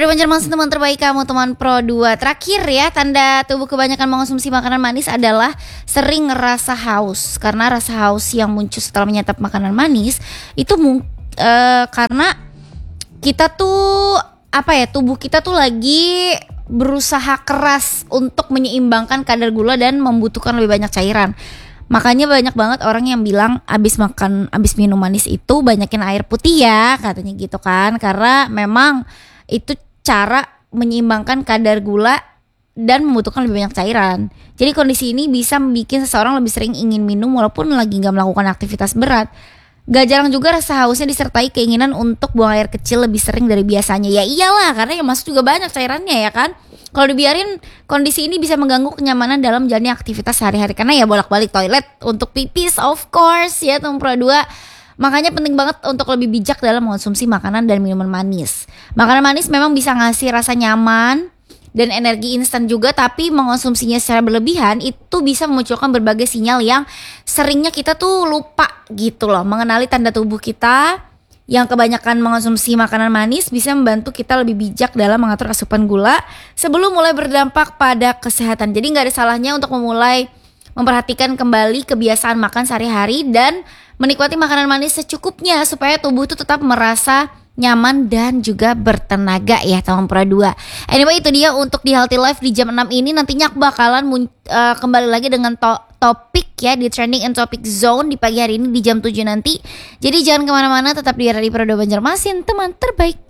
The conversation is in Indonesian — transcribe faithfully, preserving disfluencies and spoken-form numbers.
Pro dua Banjarmasin, teman terbaik kamu, teman Pro dua. Terakhir ya, tanda tubuh kebanyakan mengonsumsi makanan manis adalah sering ngerasa haus. Karena rasa haus yang muncul setelah menyantap makanan manis itu uh, karena kita tuh apa ya, tubuh kita tuh lagi berusaha keras untuk menyeimbangkan kadar gula dan membutuhkan lebih banyak cairan. Makanya banyak banget orang yang bilang abis makan, abis minum manis itu banyakin air putih ya, katanya gitu kan. Karena memang itu cara menyeimbangkan kadar gula dan membutuhkan lebih banyak cairan. Jadi kondisi ini bisa membuat seseorang lebih sering ingin minum walaupun lagi gak melakukan aktivitas berat. Gak jarang juga rasa hausnya disertai keinginan untuk buang air kecil lebih sering dari biasanya. Ya iyalah, karena yang masuk juga banyak cairannya ya kan. Kalau dibiarin, kondisi ini bisa mengganggu kenyamanan dalam menjalani aktivitas sehari-hari. Karena ya bolak-balik toilet untuk pipis of course ya teman Pro dua. Makanya penting banget untuk lebih bijak dalam mengonsumsi makanan dan minuman manis. Makanan manis memang bisa ngasih rasa nyaman dan energi instan juga, tapi mengonsumsinya secara berlebihan itu bisa memunculkan berbagai sinyal yang seringnya kita tuh lupa gitu loh. Mengenali tanda tubuh kita yang kebanyakan mengonsumsi makanan manis bisa membantu kita lebih bijak dalam mengatur asupan gula sebelum mulai berdampak pada kesehatan. Jadi gak ada salahnya untuk memulai memperhatikan kembali kebiasaan makan sehari-hari dan menikmati makanan manis secukupnya supaya tubuh itu tetap merasa nyaman dan juga bertenaga ya teman Pro dua. Anyway, itu dia untuk di Healthy Life di jam enam ini. Nantinya aku bakalan mun- uh, kembali lagi dengan to- topik ya di Trending and Topic Zone di pagi hari ini di jam tujuh nanti. Jadi jangan kemana-mana, tetap di Radio Pro dua Banjarmasin, teman terbaik.